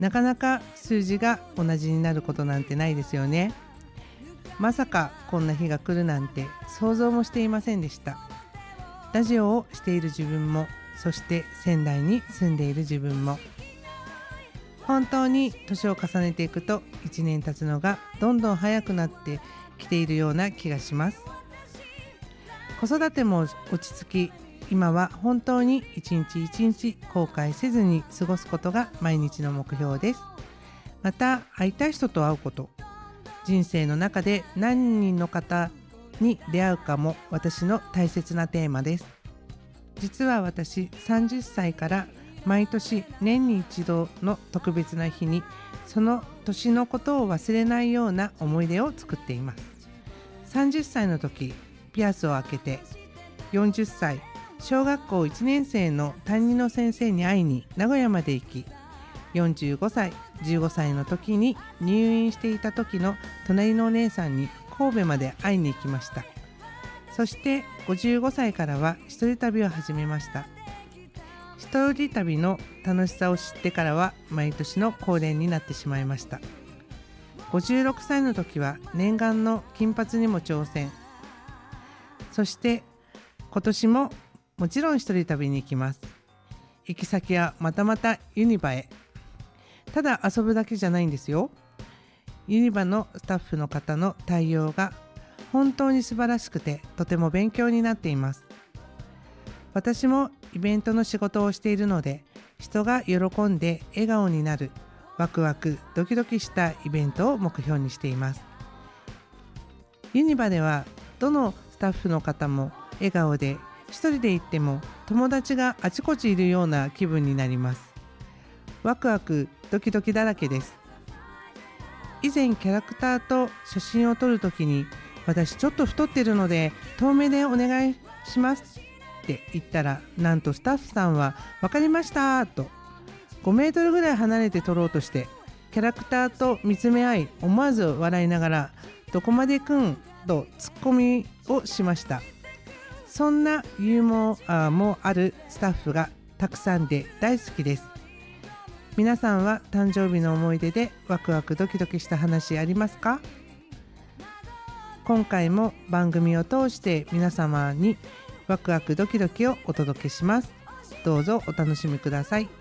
なかなか数字が同じになることなんてないですよね。まさかこんな日が来るなんて想像もしていませんでした。ラジオをしている自分も、そして仙台に住んでいる自分も、本当に年を重ねていくと1年経つのがどんどん早くなってきているような気がします。子育ても落ち着き、今は本当に一日一日後悔せずに過ごすことが毎日の目標です。また会いたい人と会うこと、人生の中で何人の方に出会うかも私の大切なテーマです。実は私30歳から毎年年に一度の特別な日にその年のことを忘れないような思い出を作っています。30歳の時ピアスを開けて、40歳小学校1年生の担任の先生に会いに名古屋まで行き、45歳15歳の時に入院していた時の隣のお姉さんに神戸まで会いに行きました。そして55歳からは一人旅を始めました。一人旅の楽しさを知ってからは毎年の恒例になってしまいました。56歳の時は念願の金髪にも挑戦。そして今年ももちろん一人旅に行きます。行き先はまたまたユニバへ。ただ遊ぶだけじゃないんですよ。ユニバのスタッフの方の対応が本当に素晴らしくて、とても勉強になっています。私もイベントの仕事をしているので、人が喜んで笑顔になるワクワクドキドキしたイベントを目標にしています。ユニバではどのスタッフの方も笑顔で、一人で行っても友達があちこちいるような気分になります。ワクワクドキドキだらけです。以前キャラクターと写真を撮るときに、私ちょっと太ってるので遠目でお願いしますって言ったら、なんとスタッフさんは分かりましたと5メートルぐらい離れて撮ろうとして、キャラクターと見つめ合い、思わず笑いながらどこまで行くんとツッコミをしました。そんなユーモアもあるスタッフがたくさんで大好きです。皆さんは誕生日の思い出でワクワクドキドキした話ありますか？今回も番組を通して皆様にワクワクドキドキをお届けします。どうぞお楽しみください。